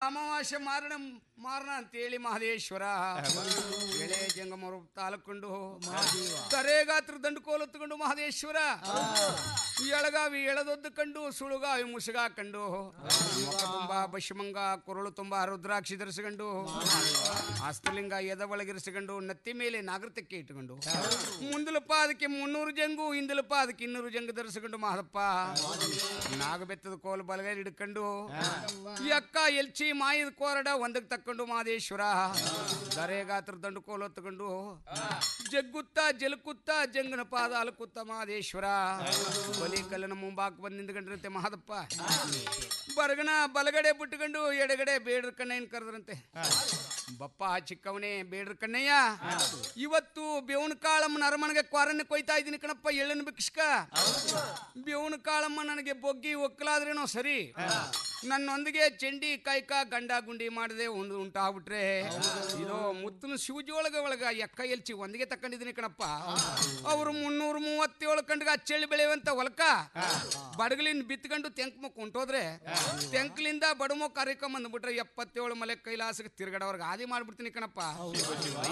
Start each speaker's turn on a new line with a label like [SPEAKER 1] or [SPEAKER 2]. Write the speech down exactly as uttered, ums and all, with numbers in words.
[SPEAKER 1] ಅಮಾವಾಸ್ಯೆ ಮಾರಣ ಮಾರಣ ಅಂತೇಳಿ ಮಹದೇಶ್ವರ ಎಳೆ ಜಂಗಮರು ತಾಲೂಕೊಂಡು ಕರೆಗಾತ್ರ ದಂಡುಕೋಲು ತಗೊಂಡು ಮಹದೇಶ್ವರ ಎಳಗಾವಿ ಎಳದೊದ್ದು ಕಂಡು ಸುಳುಗಾವಿ ಮುಸುಗ ಕಂಡು ಮುಖ ತುಂಬಾ ಬಶಮಂಗ ಕೊರಳು ತುಂಬಾ ರುದ್ರಾಕ್ಷಿ ಧರಿಸಿಕೊಂಡು ಹಸ್ತಲಿಂಗ ಎದ ಒಳಗಿರಿಸಿಕೊಂಡು ನತ್ತಿ ಮೇಲೆ ನಾಗರತಕ್ಕೆ ಇಟ್ಟುಕೊಂಡು ಮುಂದಲ ಪಾದಕ್ಕೆ ಮುನ್ನೂರು ಜಂಗು ಹಿಂದಲ ಪಾದಕ್ಕೆ ಇನ್ನೂರು ಜಂಗು ಧರಿಸಿಕೊಂಡು ಮಹದಪ್ಪ ನಾಗಬೆತ್ತದ ಕೋಲು ಬಲಗೈ ಹಿಡ್ಕೊಂಡು ಈ ಅಕ್ಕ ಎಲ್ಚಿ ಮಾಯದ ಕೋರಡ ಒಂದಕ್ಕೆ ತಕ್ಕೊಂಡು ಮಹದೇಶ್ವರ ದರೆಗಾತ್ರ ದಂಡು ಕೋಲು ಹೊತ್ತುಕೊಂಡು ಜಗ್ಗುತ್ತ ಜಲಕುತ್ತ ಜಂಗನ ಪಾದ ಅಲಕುತ್ತ ಮಹದೇಶ್ವರ ಬಲಿ ಕಲ್ಲನ ಮುಂಬಾಕ್ ಬಂದು ನಿಂತ್ಕೊಂಡಿರಂತೆ ಮಹದಪ್ಪ ಬರಗಣ ಬಲಗಡೆ ಬಿಟ್ಟುಕೊಂಡು ಎಡಗಡೆ ಬೇಡ್ರ ಕಣ್ಣಯ್ಯನ ಕರೆದ್ರಂತೆ ಬಪ್ಪ ಚಿಕ್ಕವನೇ ಬೇಡ್ರ ಕಣ್ಣಯ್ಯ ಇವತ್ತು ಬೇವನ ಕಾಳಮ್ಮನ ಅರಮನೆಗೆ ಕ್ವಾರನ್ನ ಕೊಯ್ತಾ ಇದ್ದೀನಿ ಕಣಪ್ಪ ಎಳ್ಳನ್ನು ಬಿಕ್ಸ್ಕ ಬೇವನ ಕಾಳಮ್ಮ ನನಗೆ ಬೊಗ್ಗಿ ಒಕ್ಕಲಾದ್ರೇನೋ ಸರಿ ನನ್ನೊಂದಿಗೆ ಚಂಡಿ ಕೈಕ ಗಂಡ ಗುಂಡಿ ಮಾಡದೆ ಒಂದು ಉಂಟಾಗ್ಬಿಟ್ರೆ ಇದು ಮುತ್ತನ ಶಿವಜೋಳಗ ಒಳಗ ಎಕ್ಕ ಎಲ್ಚಿ ಒಂದಿಗೆ ತಕೊಂಡಿದ್ದೀನಿ ಕಣಪ್ಪ ಅವರು ಮುನ್ನೂರ ಮೂವತ್ತೇಳು ಕಂಡ್ಗ ಅಚ್ಚಳ್ಳಿ ಬೆಳೆಯುವಂತ ಹೊಲಕ ಬಡಗಲಿನ ಬಿತ್ಕೊಂಡು ತೆಂಕ್ ಮುಕ್ ಹೊಂಟೋದ್ರೆ ತೆಂಕ್ಲಿಂದ ಬಡಮು ಕಾರ್ಯಕ್ರಮ ಅಂದ್ಬಿಟ್ರೆ ಎಪ್ಪತ್ತೇಳು ಮಲೆ ಕೈಲಾಸಕ್ಕೆ ತಿರ್ಗಡವ್ರಿಗೆ ಆದಿ ಮಾಡ್ಬಿಡ್ತೀನಿ ಕಣಪ್ಪ.